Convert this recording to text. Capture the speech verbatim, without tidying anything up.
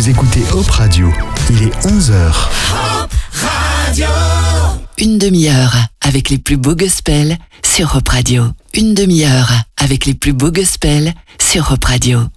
Vous écoutez Hop Radio, il est onze heures. Hop Radio. Une demi-heure avec les plus beaux gospels sur Hop Radio. Une demi-heure avec les plus beaux gospels sur Hop Radio.